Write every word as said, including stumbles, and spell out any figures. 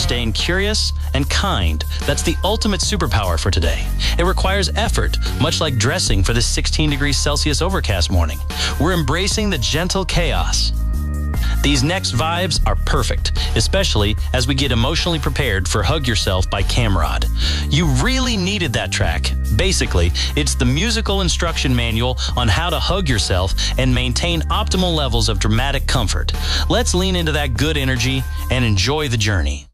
staying curious and kind. That's the ultimate superpower for today. It requires effort, much like dressing for this sixteen degrees Celsius overcast morning. We're embracing the gentle chaos. These next vibes are perfect, especially as we get emotionally prepared for Hug Yourself by Camrod. You really needed that track. Basically, it's the musical instruction manual on how to hug yourself and maintain optimal levels of dramatic comfort. Let's lean into that good energy and enjoy the journey.